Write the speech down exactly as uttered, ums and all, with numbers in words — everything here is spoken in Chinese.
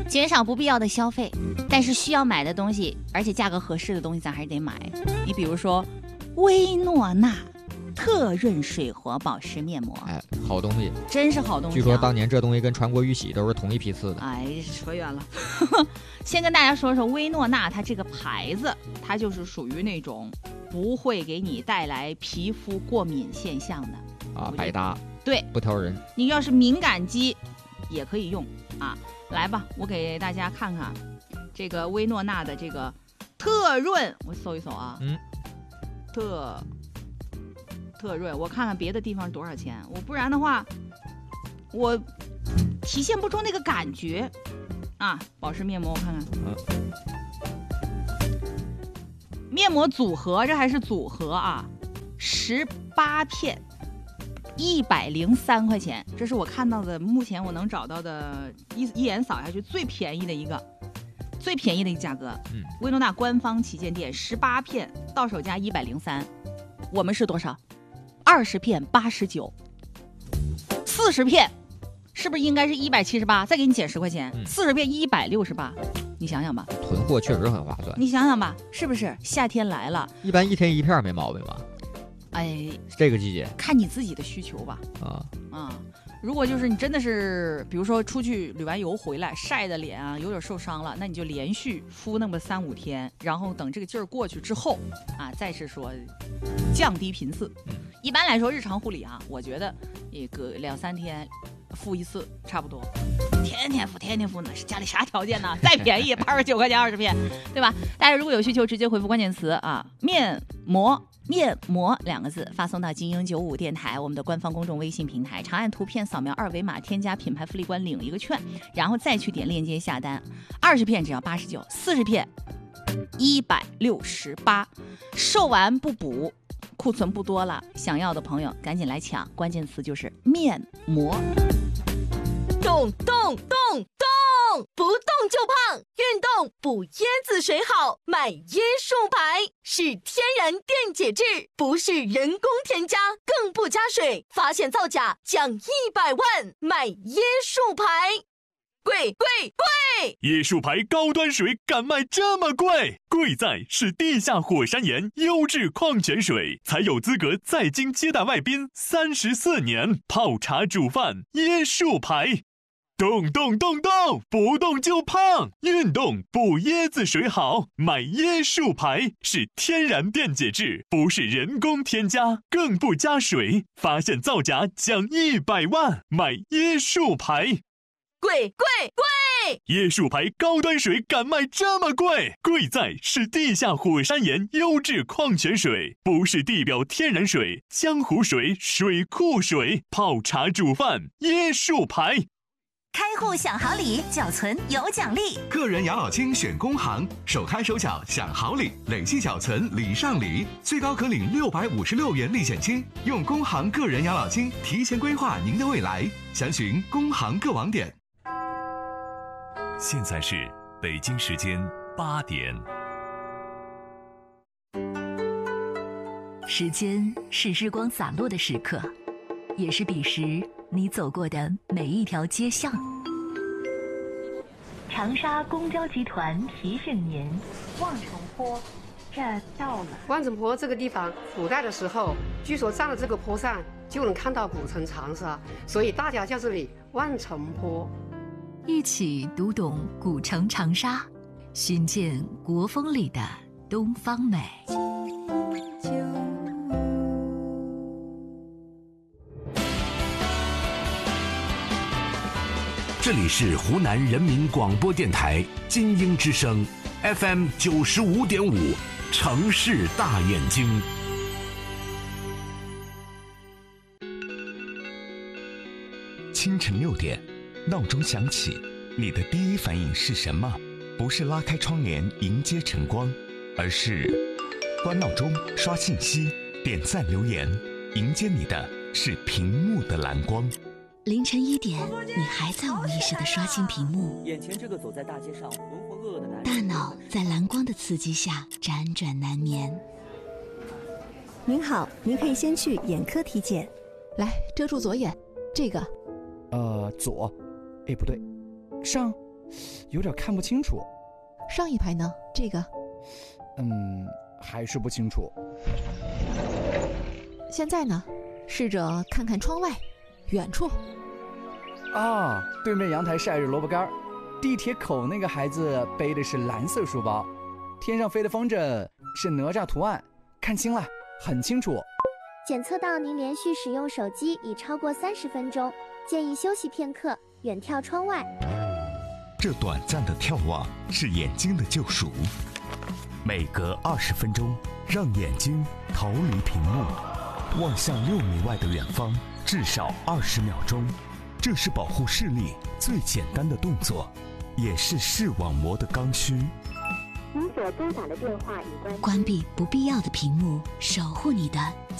减少不必要的消费，但是需要买的东西，而且价格合适的东西，咱还是得买。你比如说，薇诺娜特润水活保湿面膜， 哎，好东西， 真是好东西、啊。 据说当年这东西跟传国玉玺都是同一批次的。 哎，扯远了。先跟大家说说薇诺娜，它这个牌子，它就是属于那种不会给你带来皮肤过敏现象的啊，百搭， 对， 不挑人。你要是敏感肌也可以用啊。来吧，我给大家看看这个薇诺娜的这个特润，我搜一搜啊， 嗯， 特特润，我看看别的地方多少钱，我不然的话，我体现不出那个感觉啊。保湿面膜，我看看， 嗯， 面膜组合，这还是组合啊，十八片。一百零三块钱，这是我看到的，目前我能找到的，一一眼扫下去最便宜的一个，最便宜的一个价格。 嗯， 薇诺娜官方旗舰店十八片，到手价一百零三，我们是多少？二十片八十九，四十片，是不是应该是一百七十八？再给你减十块钱，四十片一百六十八，你想想吧。 囤货确实很划算。 你想想吧，是不是？夏天来了， 一般一天一片没毛病吧？ 哎， 这个季节看你自己的需求吧。啊啊，如果就是你真的是，比如说出去旅完游回来晒的脸啊，有点受伤了，那你就连续敷那么三五天，然后等这个劲儿过去之后啊，再是说降低频次。一般来说，日常护理啊，我觉得也隔两三天敷一次差不多。天天敷，天天敷，那是家里啥条件呢？再便宜八十九块钱二十片，对吧？大家如果有需求，直接回复关键词啊，面膜。面膜两个字发送到精英九五电台我们的官方公众微信平台，长按图片扫描二维码添加品牌福利官领一个券，然后再去点链接下单。二十片只要八十九，四十片一百六十八，售完不补，库存不多了，想要的朋友赶紧来抢，关键词就是面膜。 动动动动，不动就胖，运动补椰子水好，买椰树牌是天然电解质，不是人工添加，更不加水，发现造假奖一百万，买椰树牌。贵贵贵！ 椰树牌高端水敢卖这么贵？贵在是地下火山岩优质矿泉水，才有资格在京接待外宾三十四年，泡茶煮饭椰树牌。动动动动，不动就胖，运动补椰子水好，买椰树牌是天然电解质，不是人工添加，更不加水，发现造假奖一百万，买椰树牌。 贵贵贵！ 椰树牌高端水敢卖这么贵？贵在是地下火山岩优质矿泉水，不是地表天然水、江湖水、水库水，泡茶煮饭椰树牌。 开户享好礼，缴存有奖励。 个人养老金选工行，首开首缴享好礼，累计缴存礼上礼，最高可领六百五十六元历险金。用工行个人养老金提前规划您的未来，详询工行各网点。 现在是北京时间八点。 时间是日光洒落的时刻，也是彼时你走过的每一条街巷。长沙公交集团提醒您，望城坡站到了。 望城坡这个地方，古代的时候，据说站在这个坡上就能看到古城长沙，所以大家叫这里望城坡。 一起读懂古城长沙，寻见国风里的东方美。 这里是湖南人民广播电台金鹰之声 F M 九十五点五，城市大眼睛。 清晨六点，闹钟响起，你的第一反应是什么？不是拉开窗帘迎接晨光，而是关闹钟、刷信息、点赞留言，迎接你的是屏幕的蓝光。 凌晨一点，你还在无意识地刷新屏幕， 眼前这个走在大街上浑浑噩噩的男人， 大脑在蓝光的刺激下辗转难眠。 您好，您可以先去眼科体检。 来，遮住左眼，这个。 呃，左，哎，不对，上。 有点看不清楚。 上一排呢？这个？ 嗯，还是不清楚。 现在呢？试着看看窗外，远处。 啊，对面阳台晒着萝卜干，地铁口那个孩子背的是蓝色书包，天上飞的风筝是哪吒图案，看清了，很清楚。 检测到您连续使用手机已超过三十分钟，建议休息片刻，远眺窗外。 这短暂的眺望是眼睛的救赎，每隔二十分钟，让眼睛逃离屏幕，望向六米外的远方，至少二十秒钟。这是保护视力最简单的动作，也是视网膜的刚需。 您所拨打的电话已关。 关闭不必要的屏幕，守护你的